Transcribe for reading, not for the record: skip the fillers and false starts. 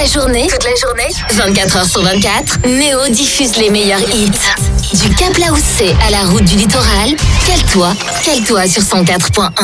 journée, 24 heures sur 24, Néo diffuse les meilleurs hits. Du Cap Laoussé à la route du littoral, cale-toi sur 104.1.